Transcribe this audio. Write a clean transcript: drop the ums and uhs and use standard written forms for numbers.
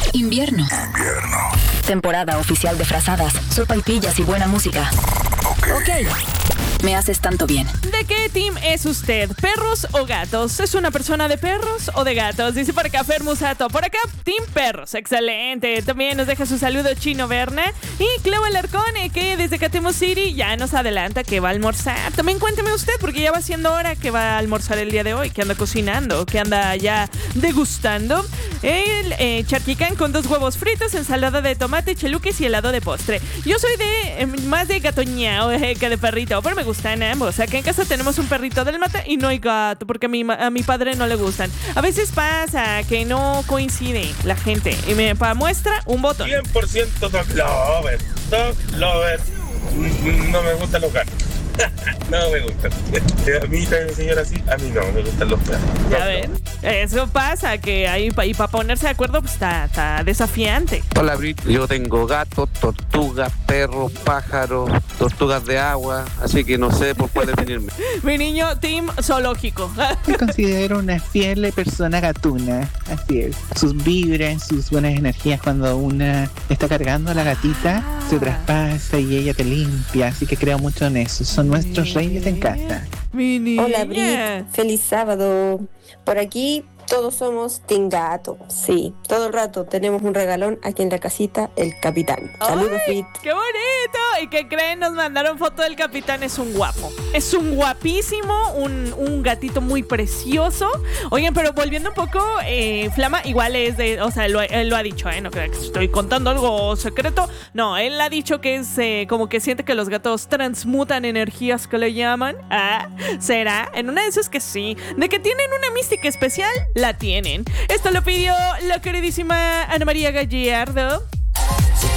Invierno. Temporada oficial de frazadas, sopaipillas y buena música. Ok. Me haces tanto bien. ¿De qué team es usted? ¿Perros o gatos? ¿Es una persona de perros o de gatos? Dice por acá Fer Musato. Por acá, team perros. Excelente. También nos deja su saludo Chino Berna. Y Clau Alarcone, que desde Catemo City ya nos adelanta que va a almorzar. También cuénteme usted, porque ya va siendo hora que va a almorzar el día de hoy. Que anda cocinando, que anda ya degustando. El charquicán con 2 huevos fritos, ensalada de tomate, cheluques y helado de postre. Yo soy de más de gatoñao que de perrito, pero me gustan ambos. O sea, que en casa tenemos un perrito del mata y no hay gato, porque a mi padre no le gustan. A veces pasa que no coincide la gente. Y para muestra, un botón. 100% dog lover. Dog lover. No me gustan los gatos. No me gustan. A mí también, señora, sí. A mí no me gustan los perros. Ya ven. Eso pasa, que ahí y para ponerse de acuerdo pues está desafiante. Hola, Brit. Yo tengo gatos, tortugas, perros, pájaros, tortugas de agua, así que no sé por cuál definirme. Mi niño, team zoológico. Me considero una fiel persona gatuna. Así es. Sus vibras, sus buenas energías cuando una está cargando a la gatita, se traspasa y ella te limpia. Así que creo mucho en eso. Son nuestros reyes en casa. Mi niña. Hola, Brit. Feliz sábado. Por aquí todos somos Team Gato. Sí, todo el rato tenemos un regalón aquí en la casita, el capitán. Saludos, Brit. ¡Qué bonito! ¿Y qué creen? Nos mandaron foto del capitán. Es un guapo. Es un guapísimo, un gatito muy precioso. Oigan, pero volviendo un poco, Flama igual es de... O sea, él lo ha dicho, no crean que estoy contando algo secreto. No, él ha dicho que es como que siente que los gatos transmutan energías, que le llaman. ¿Será? En una de esas que sí. De que tienen una mística especial, la tienen. Esto lo pidió la queridísima Ana María Gallardo.